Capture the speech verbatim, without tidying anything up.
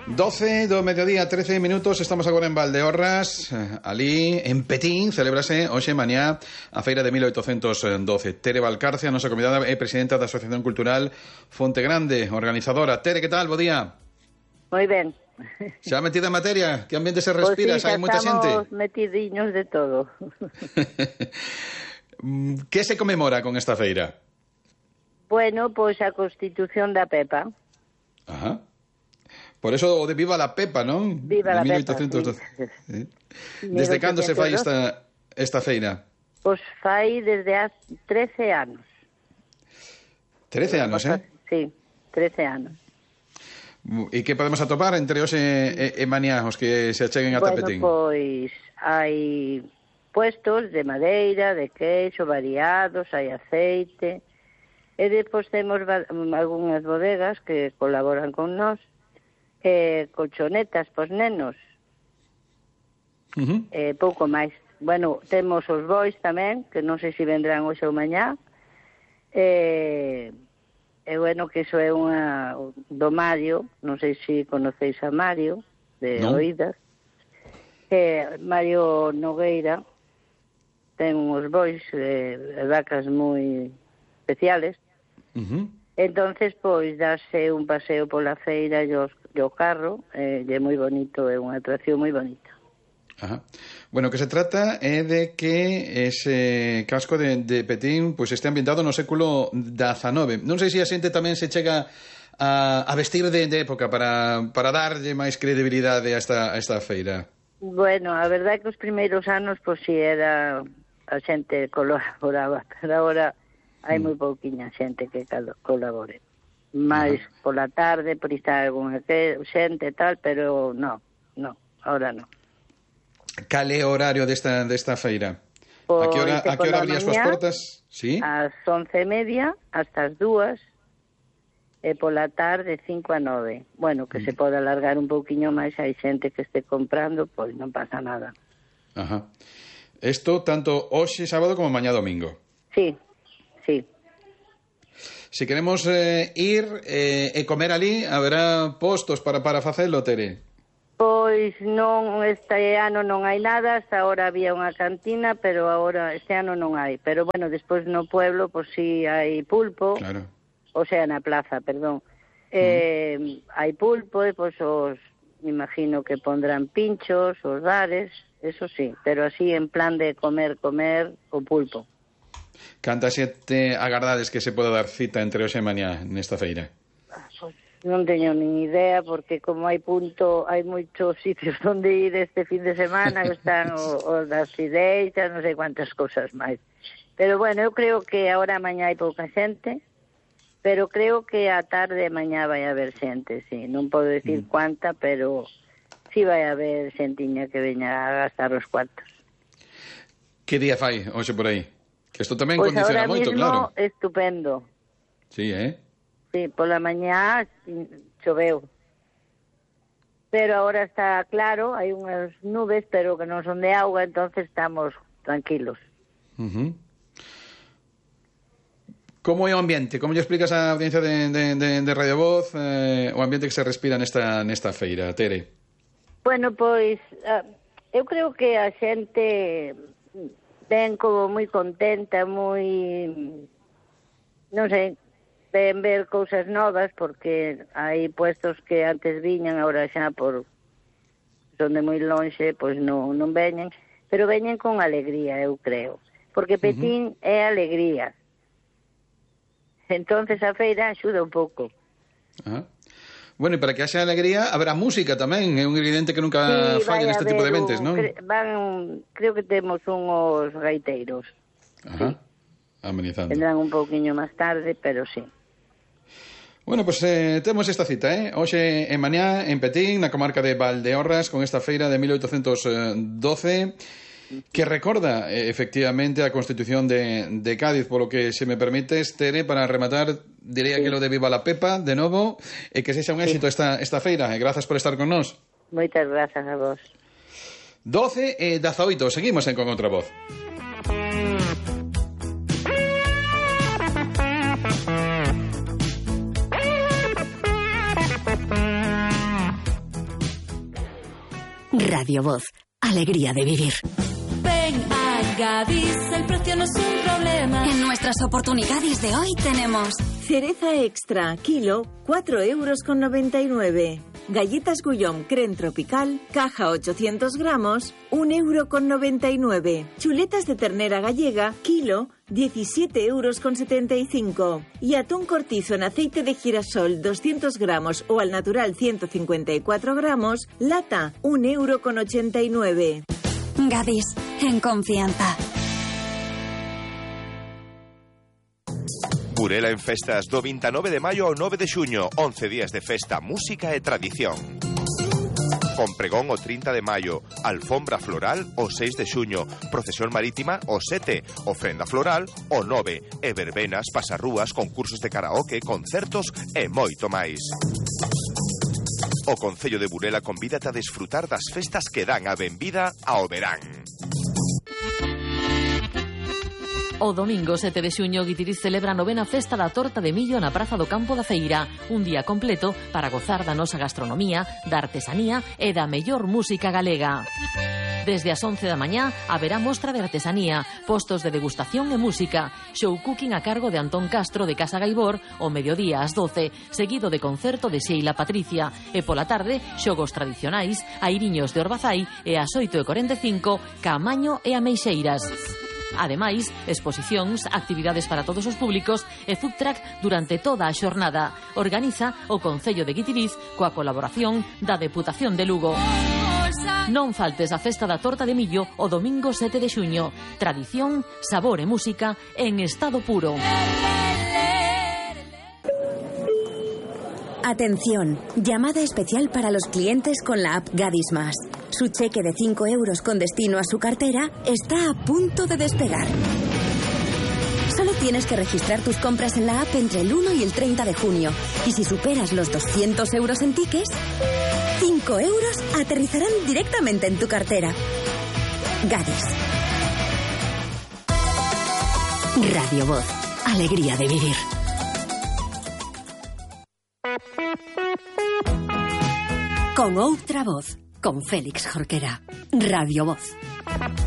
doce do mediodía, trece minutos. Estamos agora en Valdeorras. Ali, en Petín, celébrase hoxe e mañá a feira de mil oitocentos doce. Tere Valcarce, a nosa convidada, é presidenta da Asociación Cultural Fonte Grande, organizadora. Tere, que tal? Bo día. Moi ben. Xa metida en materia? Que ambiente se respira? Pois sí, xa hai moita xente? estamos metidiños de todo. Que se conmemora con esta feira? Bueno, pois a Constitución da Pepa. Ajá. Por eso o de Viva la Pepa, non? Viva la mil oitocentos doce. Pepa, sí. Sí. Desde cando se fai esta, esta feira? Pois fai desde há trece anos. trece anos, eh? Sí, trece anos. E que podemos atopar entre hoxe e, e mañá os que se acheguen a bueno, Tapetín? Bueno, pois hai puestos de madeira, de queixo, variados, hai aceite. E depois temos algunhas bodegas que colaboran con nós, eh, colchonetas pos nenos, uh-huh. eh, pouco máis. Bueno, temos os bois tamén, que non sei se vendrán hoxe ou mañá. E, e bueno, que iso é unha do Mario, non sei se conocéis a Mario, de no. oídas. Eh, Mario Nogueira ten uns bois de, de vacas moi especiales. Uh-huh. Entonces, pois, darse un paseo pola feira e o carro, eh, é moi bonito, é unha atracción moi bonita. Ajá. Bueno, que se trata é de que ese casco de, de Petín pois este ambientado no século dezanove. Non sei se a xente tamén se chega a, a vestir de, de época para, para darlle máis credibilidade a esta, a esta feira. Bueno, a verdade é que os primeiros anos, pois, si era a xente colaboraba, pero agora hai moi pouquiña xente que colabore. Mais uh-huh. pola tarde, por estar algunha xente e tal, pero non, non, ahora non. Cal é o horario desta, desta feira? Pois, a que hora, a que hora abrí as súas portas? Sí? Ás once e media, hasta as dúas, e pola tarde, cinco a nove. Bueno, que mm. se pode alargar un pouquiño máis, hai xente que este comprando, pois non pasa nada. Ajá. Isto tanto hoxe sábado como mañá domingo. Sí. Sí. Si queremos eh, ir eh, e comer ali, haberá postos para, para facelo, Tere? Pois non, este ano non hai nada, hasta ahora había unha cantina, pero agora este ano non hai. Pero bueno, despois no pueblo, pois si hai pulpo, claro. O sea, na plaza, perdón. Eh, uh-huh. Hai pulpo e pois os, me imagino que pondrán pinchos, os bares, eso sí, pero así en plan de comer, comer o pulpo. Canta xente agardades que se pode dar cita entre hoxe e mañá nesta feira? Pois non teño nin idea, porque como hai punto, hai moitos sitios onde ir este fin de semana, que están o, o das fideitas, non sei cuántas cousas máis. Pero bueno, eu creo que agora mañá hai pouca xente, pero creo que a tarde mañá vai haber xente, sí. Non podo decir mm. cuánta, pero sí vai haber xentiña que veña a gastar os cuartos. Que día fai hoxe por aí? Que isto tamén pues condiciona moito, claro. Pois estupendo. Sí, eh? Sí, pola mañá choveu. Pero agora está claro, hai unhas nubes, pero que non son de auga, entonces estamos tranquilos. Uh-huh. Como é o ambiente? Como lle explicas á audiencia de, de, de, de Radio Voz eh, o ambiente que se respira nesta, nesta feira, Tere? Bueno, pois, uh, eu creo que a xente ven como moi contenta, moi, non sei, ven ver cousas novas, porque hai puestos que antes viñan, agora xa por son de moi lonxe, pois non, non veñen, pero veñen con alegría, eu creo, porque Petín uh-huh. é alegría. Entonces a feira axuda un pouco. Ajá. Bueno, e para que haxa alegría, haberá música tamén, é un ingrediente que nunca sí, falla neste tipo de eventos, non? Cre van, creo que temos unhos gaiteiros. Ajá, sí. Amenizando. Vendrán un pouquiño máis tarde, pero sí. Bueno, pues eh, temos esta cita, eh? Hoxe en mañá en Petín, na comarca de Valdeorras, con esta feira de mil oitocentos doce, que recorda eh, efectivamente a Constitución de, de Cádiz, polo que, se me permites, Tere, para rematar, diría sí. que lo de Viva la Pepa, de novo, e que sexa un éxito sí. esta, esta feira, e grazas por estar con nós. Moitas grazas a vos. doce e dezaoito, seguimos en Con Outra Voz. Radio Voz. Alegría de vivir. Ven a Gadis, el precio no es un problema. En nuestras oportunidades de hoy tenemos cereza extra, kilo, cuatro euros con noventa y nueve. Galletas Gullón Crème Tropical, caja ochocientos gramos, un euro con noventa y nueve. Chuletas de ternera gallega, kilo, diecisiete euros con setenta y cinco. Y atún cortizo en aceite de girasol, doscientos gramos o al natural ciento cincuenta y cuatro gramos, lata, un euro con ochenta y nueve. Gadis, en confianza. Burela en festas do veintinueve de maio ao nove de xuño, once días de festa, música e tradición. Con pregón o trinta de maio, alfombra floral o seis de xuño, procesión marítima o sete, ofrenda floral o nove, e verbenas, pasarrúas, concursos de karaoke, concertos e moito máis. O Concello de Burela convídate a desfrutar das festas que dan a benvida ao verán. O domingo sete de xuño, Guitiriz celebra a novena festa da torta de millo na Praza do Campo da Feira. Un día completo para gozar da nosa gastronomía, da artesanía e da mellor música galega. Desde as once da mañá haberá mostra de artesanía, postos de degustación e música, show cooking a cargo de Antón Castro de Casa Gaibor, o mediodía ás doce, seguido de concerto de Sheila Patricia, e pola tarde, xogos tradicionais, airiños de Orbazai e ás oito e cuarenta e cinco, Caamaño e Ameixeiras. Ademais, exposicións, actividades para todos os públicos e food truck durante toda a xornada. Organiza o Concello de Guitiriz coa colaboración da Deputación de Lugo. Non faltes a festa da torta de millo o domingo sete de xuño. Tradición, sabor e música en estado puro. Atención, llamada especial para los clientes con la app Gadis Más. Su cheque de cinco euros con destino a su cartera está a punto de despegar. Solo tienes que registrar tus compras en la app entre el uno y el treinta de junio. Y si superas los doscientos euros en tickets, cinco euros aterrizarán directamente en tu cartera. Gadis. Radio Voz. Alegría de vivir. Con outra voz, con Félix Jorquera. Radio Voz.